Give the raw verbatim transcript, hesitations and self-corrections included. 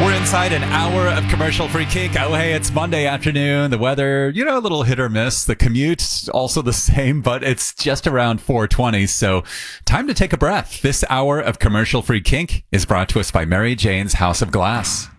We're inside an hour of commercial-free kink. Oh, hey, it's Monday afternoon. The weather, you know, a little hit or miss. The commute, also the same, but it's just around four twenty, so time to take a breath. This hour of commercial-free kink is brought to us by Mary Jane's House of Glass.